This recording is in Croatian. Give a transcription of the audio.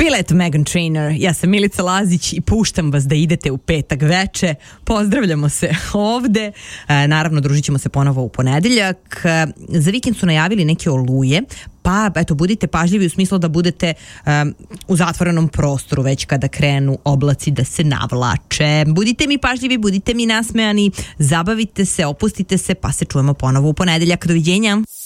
Bila je to Meghan Trainor, ja sam Milica Lazić i puštam vas da idete u petak veče. Pozdravljamo se ovde, naravno družit ćemo se ponovo u ponedeljak. Za vikend su najavili neke oluje, pa eto, budite pažljivi u smislu da budete u zatvorenom prostoru već kada krenu oblaci da se navlače. Budite mi pažljivi, budite mi nasmejani, zabavite se, opustite se, pa se čujemo ponovo u ponedeljak. Doviđenja.